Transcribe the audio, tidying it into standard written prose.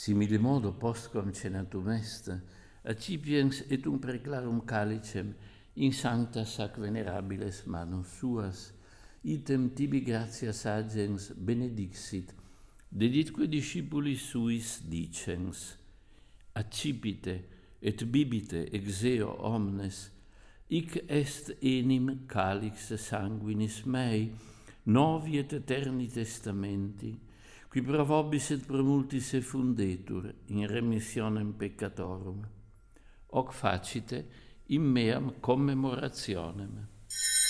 Similimodo postquam cenatum est, accipiens et preclarum calicem in sancta sac venerabiles manus suas, item tibi gratias agens benedixit, deditque discipulis suis dicens, accipite et bibite ex eo omnes, hic est enim calix sanguinis mei, novi et eterni testamenti, qui pro vobis et pro multis effundetur in remissionem peccatorum. Hoc facite in meam commemorationem.